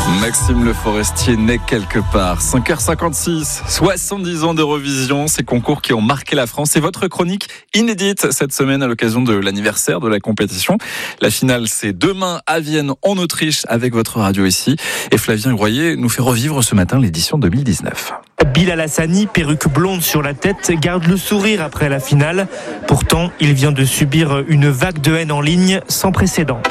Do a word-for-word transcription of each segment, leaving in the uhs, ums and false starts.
Maxime Le Forestier naît quelque part. cinq heures cinquante-six, soixante-dix ans d'Eurovision, ces concours qui ont marqué la France. C'est votre chronique inédite cette semaine à l'occasion de l'anniversaire de la compétition. La finale, c'est demain à Vienne, en Autriche, avec votre radio ici. Et Flavien Groyer nous fait revivre ce matin l'édition deux mille dix-neuf. Bilal Hassani, perruque blonde sur la tête, garde le sourire après la finale. Pourtant, il vient de subir une vague de haine en ligne sans précédent.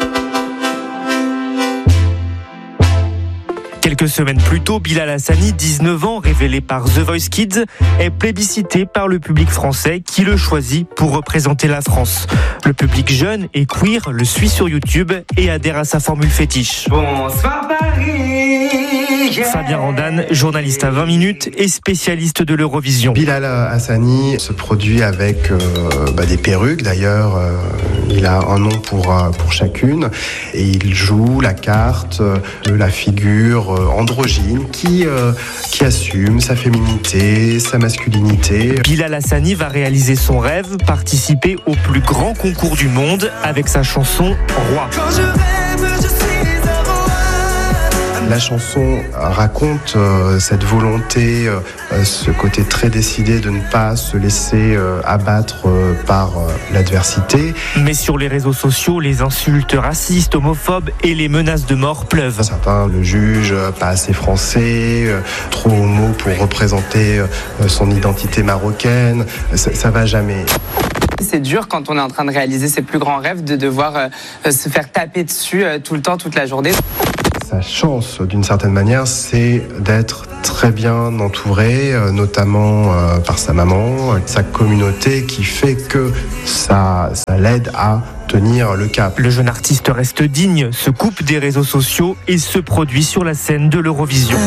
Quelques semaines plus tôt, Bilal Hassani, dix-neuf ans, révélé par The Voice Kids, est plébiscité par le public français qui le choisit pour représenter la France. Le public jeune et queer le suit sur YouTube et adhère à sa formule fétiche. Bonsoir Paris. Fabien Randan, journaliste à vingt minutes et spécialiste de l'Eurovision. Bilal Hassani se produit avec euh, bah, des perruques d'ailleurs. Euh, il a un nom pour, euh, pour chacune et il joue la carte euh, de la figure euh, androgyne qui, euh, qui assume sa féminité, sa masculinité. Bilal Hassani va réaliser son rêve, participer au plus grand concours du monde avec sa chanson Roi. Quand je rêve, je suis un roi. La chanson raconte euh, cette volonté, euh, ce côté très décidé de ne pas se laisser euh, abattre euh, par euh, l'adversité. Mais sur les réseaux sociaux, les insultes racistes, homophobes et les menaces de mort pleuvent. Certains le jugent euh, pas assez français, euh, trop homo pour représenter euh, son identité marocaine. Ça, ça va jamais. C'est dur quand on est en train de réaliser ses plus grands rêves de devoir euh, se faire taper dessus euh, tout le temps, toute la journée. Sa chance, d'une certaine manière, c'est d'être très bien entouré, euh, notamment euh, par sa maman, sa communauté qui fait que ça, ça l'aide à tenir le cap. Le jeune artiste reste digne, se coupe des réseaux sociaux et se produit sur la scène de l'Eurovision.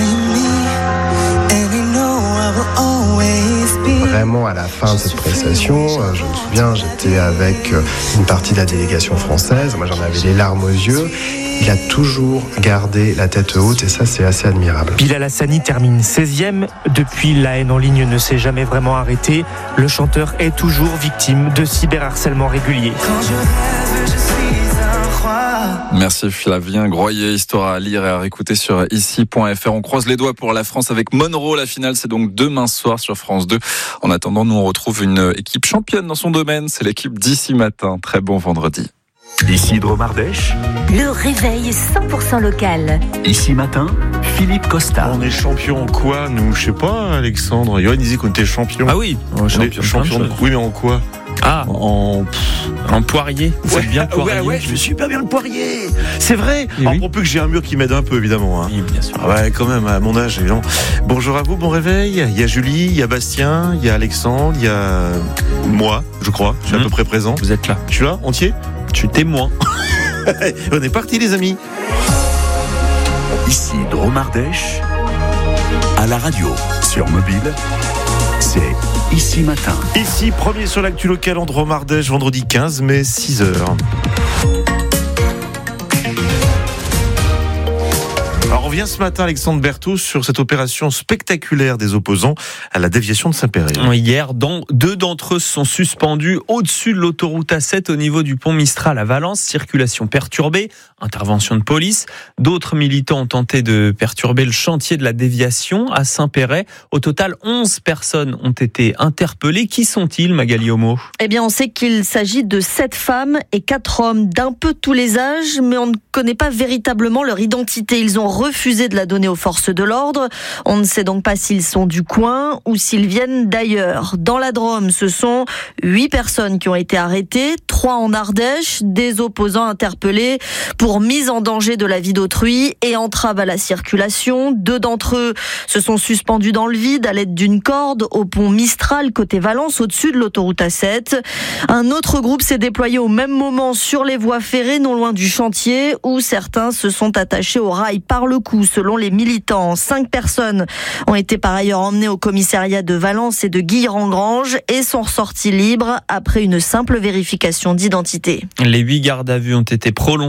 Vraiment, à la fin de cette prestation, euh, je me souviens, j'étais avec euh, une partie de la délégation française. Moi, j'en avais les larmes aux yeux. Il a toujours gardé la tête haute et ça, c'est assez admirable. Bilal Hassani termine seizième. Depuis, la haine en ligne ne s'est jamais vraiment arrêtée. Le chanteur est toujours victime de cyberharcèlement régulier. Quand je rêve, je suis un roi. Merci Flavien Groyer, histoire à lire et à réécouter sur ici point f r. On croise les doigts pour la France avec Monroe. La finale, c'est donc demain soir sur France deux. En attendant, nous on retrouve une équipe championne dans son domaine. C'est l'équipe d'Ici Matin. Très bon vendredi. Ici Dromardèche. Le réveil cent pour cent local. Ici Matin, Philippe Costa. On est champion en quoi, nous? Je sais pas, Alexandre. Johan disait qu'on était champion. Ah oui, on est champion, champion de... Oui, mais en quoi? Ah, en, en poirier. Vous ouais, faites bien le poirier. Ouais, ouais, je me suis pas bien le poirier. C'est vrai. Oui, Alors, oui. pour peu que j'ai un mur qui m'aide un peu, évidemment. Hein. Oui, bien sûr. Ah ouais, quand même, à mon âge, évidemment. Bonjour à vous, bon réveil. Il y a Julie, il y a Bastien, il y a Alexandre, il y a moi, je crois. Je suis mmh. à peu près présent. Vous êtes là. Je suis là, entier. Je suis témoin. On est parti, les amis. Ici Dromardèche, à la radio, sur mobile, c'est Ici Matin. Ici, premier sur l'actu locale en Dromardèche, vendredi quinze mai, six heures. Alors on revient ce matin, Alexandre Berthaud, sur cette opération spectaculaire des opposants à la déviation de Saint-Péray. Hier, dans, deux d'entre eux sont suspendus au-dessus de l'autoroute A sept au niveau du pont Mistral à Valence. Circulation perturbée, intervention de police. D'autres militants ont tenté de perturber le chantier de la déviation à Saint-Péray. Au total, onze personnes ont été interpellées. Qui sont-ils, Magali Homo ? Eh bien, on sait qu'il s'agit de sept femmes et quatre hommes d'un peu tous les âges, mais on ne connaît pas véritablement leur identité. Ils ont refusé de la donner aux forces de l'ordre. On ne sait donc pas s'ils sont du coin ou s'ils viennent d'ailleurs. Dans la Drôme, ce sont huit personnes qui ont été arrêtées, trois en Ardèche, des opposants interpellés pour mise en danger de la vie d'autrui et entrave à la circulation. Deux d'entre eux se sont suspendus dans le vide à l'aide d'une corde au pont Mistral côté Valence au-dessus de l'autoroute A sept. Un autre groupe s'est déployé au même moment sur les voies ferrées non loin du chantier où certains se sont attachés au rail par le cou selon les militants. Cinq personnes ont été par ailleurs emmenées au commissariat de Valence et de Guilherand-Grange et sont ressorties libres après une simple vérification d'identité. Les huit gardes à vue ont été prolongés à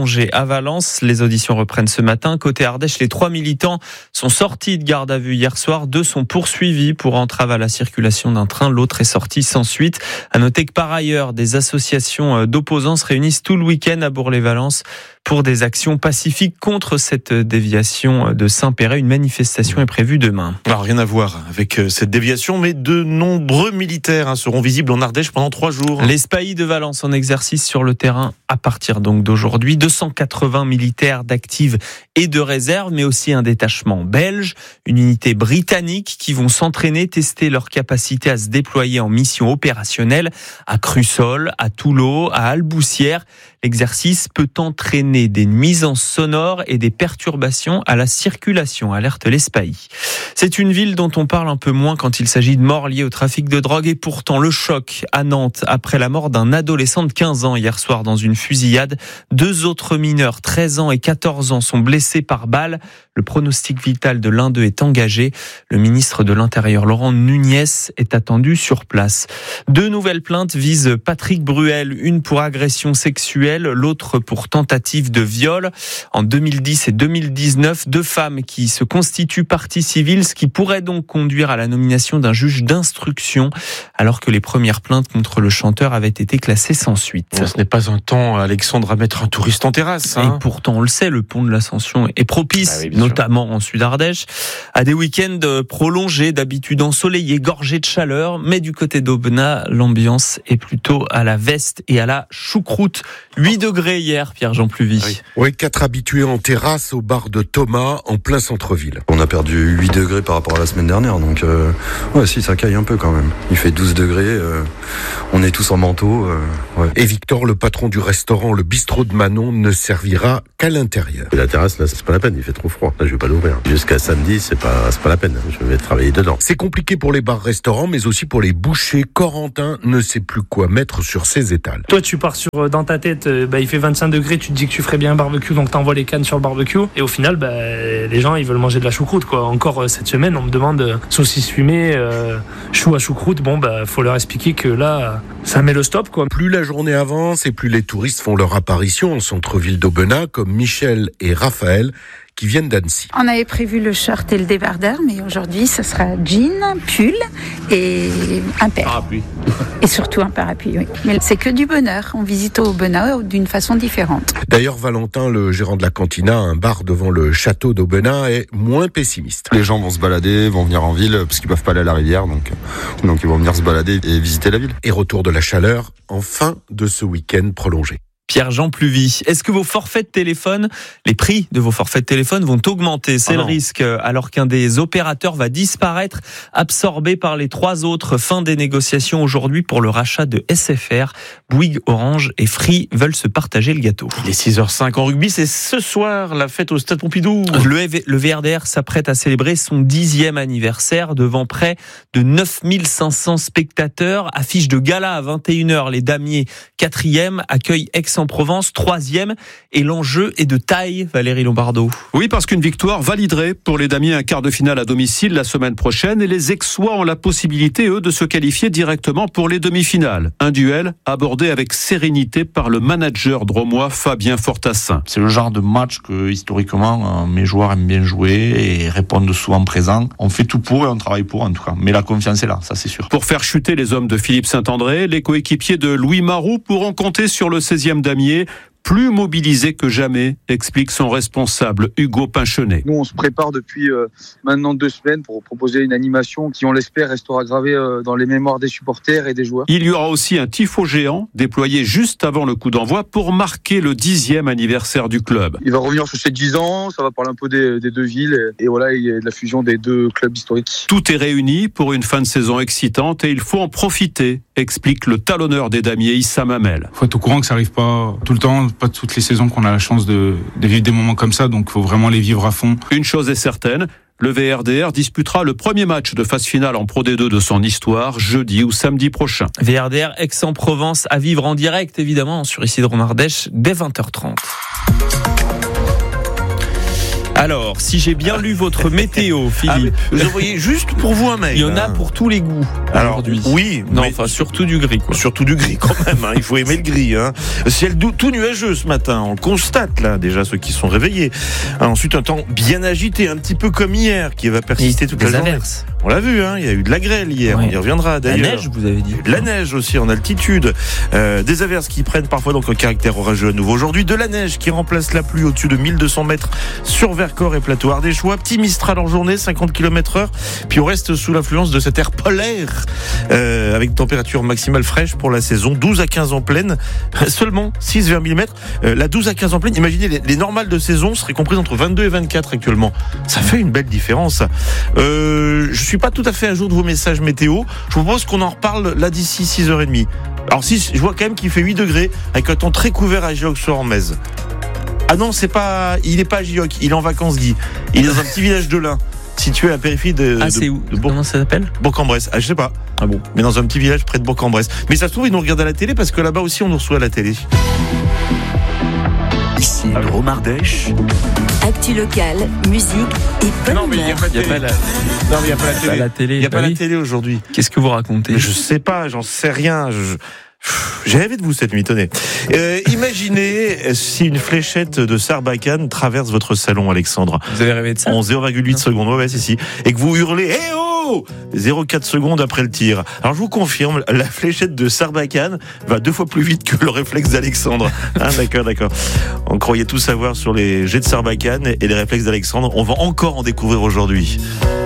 Valence. Les auditions reprennent ce matin. Côté Ardèche, les trois militants sont sortis de garde à vue hier soir. Deux sont poursuivis pour entrave à la circulation d'un train. L'autre est sorti sans suite. À noter que par ailleurs, des associations d'opposants se réunissent tout le week-end à Bourg-les-Valence pour des actions pacifiques contre cette déviation de Saint-Péray. Une manifestation est prévue demain. Alors, rien à voir avec cette déviation, mais de nombreux militaires hein, seront visibles en Ardèche pendant trois jours. Les spahis de Valence en exercice sur le terrain à partir donc d'aujourd'hui. deux cent quatre-vingts militaires d'active et de réserve, mais aussi un détachement belge, une unité britannique qui vont s'entraîner, tester leur capacité à se déployer en mission opérationnelle à Crussol, à Toulon, à Alboussière. L'exercice peut entraîner des nuisances sonores et des perturbations à la circulation, alerte les spahis. C'est une ville dont on parle un peu moins quand il s'agit de morts liées au trafic de drogue et pourtant le choc à Nantes après la mort d'un adolescent de quinze ans hier soir dans une fusillade. Deux autres mineurs, treize ans et quatorze ans, sont blessés par balle. Le pronostic vital de l'un d'eux est engagé. Le ministre de l'Intérieur, Laurent Nunez, est attendu sur place. Deux nouvelles plaintes visent Patrick Bruel, une pour agression sexuelle, l'autre pour tentative de viol. En deux mille dix et deux mille dix-neuf, deux femmes qui se constituent partie civile, ce qui pourrait donc conduire à la nomination d'un juge d'instruction, alors que les premières plaintes contre le chanteur avaient été classées sans suite. Ce n'est pas un temps, Alexandre, à mettre un touriste en terrasse. Hein. Et pourtant, on le sait, le pont de l'Ascension est propice, ah oui, notamment sûr. En Sud-Ardèche, à des week-ends prolongés, d'habitude ensoleillés, gorgés de chaleur, mais du côté d'Aubenas, l'ambiance est plutôt à la veste et à la choucroute. huit degrés hier, Pierre-Jean Pluvy. Oui. oui, quatre habitués en terrasse au bar de Thomas, en plein centre-ville. On a perdu huit degrés par rapport à la semaine dernière, donc euh, ouais, si, ça caille un peu quand même. Il fait douze degrés, euh, on est tous en manteau. Euh, ouais. Et Victor, le patron du restaurant Le Bistrot de Manon, ne servira qu'à l'intérieur. Et la terrasse, là, c'est pas la peine, il fait trop froid. Là, je vais pas l'ouvrir. Jusqu'à samedi, c'est pas, c'est pas la peine. Je vais travailler dedans. C'est compliqué pour les bars-restaurants, mais aussi pour les bouchers. Corentin ne sait plus quoi mettre sur ses étals. Toi, tu pars sur, dans ta tête, bah, il fait vingt-cinq degrés, tu te dis que tu ferais bien un barbecue, donc t'envoies les cannes sur le barbecue. Et au final, bah, les gens, ils veulent manger de la choucroute, quoi. Encore cette semaine, on me demande euh, saucisse fumée, euh, chou à choucroute. Bon, bah, faut leur expliquer que là, ça met le stop, quoi. Plus la journée avance et plus les touristes font leur apparition en centre-ville d'Aubenas, comme Michel et Raphaël, qui viennent d'Annecy. On avait prévu le short et le débardeur, mais aujourd'hui, ce sera jean, pull et un père. Parapluie. Et surtout un parapluie, oui. Mais c'est que du bonheur. On visite Aubenas d'une façon différente. D'ailleurs, Valentin, le gérant de la cantina, un bar devant le château d'Aubenas, est moins pessimiste. Les gens vont se balader, vont venir en ville, parce qu'ils peuvent pas aller à la rivière, donc, donc ils vont venir se balader et visiter la ville. Et retour de la chaleur en fin de ce week-end prolongé. Pierre-Jean Pluvy, est-ce que vos forfaits de téléphone, les prix de vos forfaits de téléphone vont augmenter? C'est oh le risque, alors qu'un des opérateurs va disparaître, absorbé par les trois autres. Fin des négociations aujourd'hui pour le rachat de S F R. Bouygues, Orange et Free veulent se partager le gâteau. Il est six heures cinq en rugby, c'est ce soir la fête au Stade Pompidou. Le, le V R D R s'apprête à célébrer son dixième anniversaire devant près de neuf mille cinq cents spectateurs. Affiche de gala à vingt et une heures, les Damiers, quatrième, accueille Aix-en-Provence, troisième, et l'enjeu est de taille, Valérie Lombardo. Oui, parce qu'une victoire validerait pour les Damiers un quart de finale à domicile la semaine prochaine, et les Aixois ont la possibilité, eux, de se qualifier directement pour les demi-finales. Un duel abordé avec sérénité par le manager dromois Fabien Fortassin. C'est le genre de match que, historiquement, mes joueurs aiment bien jouer et répondent souvent présents. On fait tout pour et on travaille pour, en tout cas. Mais la confiance est là, ça c'est sûr. Pour faire chuter les hommes de Philippe Saint-André, les coéquipiers de Louis Maroux pourront compter sur le seizième Damier, plus mobilisé que jamais, explique son responsable Hugo Pinchenet. Nous, on se prépare depuis euh, maintenant deux semaines pour proposer une animation qui, on l'espère, restera gravée euh, dans les mémoires des supporters et des joueurs. Il y aura aussi un tifo géant déployé juste avant le coup d'envoi pour marquer le dixième anniversaire du club. Il va revenir sur ses dix ans, ça va parler un peu des, des deux villes et, et voilà, il y a de la fusion des deux clubs historiques. Tout est réuni pour une fin de saison excitante et il faut en profiter, explique le talonneur des Damiers, Issa Mamel. Il faut être au courant que ça n'arrive pas tout le temps, pas toutes les saisons qu'on a la chance de, de vivre des moments comme ça, donc il faut vraiment les vivre à fond. Une chose est certaine, le V R D R disputera le premier match de phase finale en Pro D deux de son histoire jeudi ou samedi prochain. V R D R Aix-en-Provence à vivre en direct évidemment sur Isidro Mardèche dès vingt heures trente. Alors, si j'ai bien lu votre météo, Philippe. Ah, vous envoyez juste pour vous un mail. Il y en a pour tous les goûts. Alors, aujourd'hui. Oui. Non, enfin, surtout du gris, quoi. Surtout du gris, quand même. Hein. Il faut aimer le gris. Hein. Ciel doux, tout nuageux ce matin. On le constate, là, déjà, ceux qui sont réveillés. Ensuite, un temps bien agité, un petit peu comme hier, qui va persister toute la journée. Averses. On l'a vu, hein. Il y a eu de la grêle hier. Ouais. On y reviendra, d'ailleurs. La neige, vous avez dit. De la neige aussi, en altitude. Euh, des averses qui prennent parfois donc un caractère orageux à nouveau. Aujourd'hui, de la neige qui remplace la pluie au-dessus de mille deux cents mètres sur Vercors et Plateau Ardéchois. Petit Mistral en journée, cinquante kilomètres heure. Puis on reste sous l'influence de cet air polaire, euh, avec une température maximale fraîche pour la saison. douze à quinze en pleine, seulement six virgule vingt millimètres. Euh, la douze à quinze en pleine, imaginez, les, les normales de saison seraient comprises entre vingt-deux et vingt-quatre actuellement. Ça fait une belle différence. Euh, je suis pas tout à fait à jour de vos messages météo. Je vous propose qu'on en reparle là d'ici six heures trente. Alors si, je vois quand même qu'il fait huit degrés, avec un temps très couvert à Gioc-sur-Ormez. Ah non, c'est pas, il n'est pas à Gioc, il est en vacances, Guy. Il est dans un petit village de l'Ain, situé à la périphérie de. Ah, de, c'est où de Bourg... Comment ça s'appelle Bourg-en-Bresse. Ah, je sais pas. Ah bon. Mais dans un petit village près de Bourg-en-Bresse. Mais ça se trouve, ils nous regardent à la télé parce que là-bas aussi, on nous reçoit à la télé. Ici, Dromardèche. Actu locale, musique et bonne Non, mais il n'y a pas de Il y a télé. pas la- Non, mais il n'y a pas la télé. la télé. Il n'y a bah pas oui. la télé aujourd'hui. Qu'est-ce que vous racontez? Mais je sais pas, j'en sais rien. Je... J'ai rêvé de vous cette nuit, tenez. Euh, imaginez si une fléchette de Sarbacane traverse votre salon, Alexandre. Vous avez rêvé de ça? En zéro virgule huit secondes, ouais, ouais, c'est si. Et que vous hurlez, eh oh! zéro virgule quatre secondes après le tir. Alors je vous confirme, la fléchette de Sarbacane va deux fois plus vite que le réflexe d'Alexandre. Hein, d'accord, d'accord. On croyait tout savoir sur les jets de Sarbacane et les réflexes d'Alexandre. On va encore en découvrir aujourd'hui.